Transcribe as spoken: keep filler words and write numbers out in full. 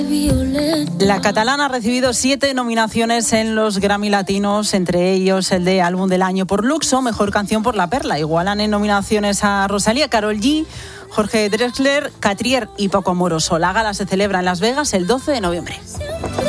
La catalana ha recibido siete nominaciones en los Grammy Latinos, entre ellos el de Álbum del Año por Luxo, Mejor Canción por La Perla. Igualan en nominaciones a Rosalía, Karol G, Jorge Drexler, Catriel y Paco Amoroso. La gala se celebra en Las Vegas el doce de noviembre.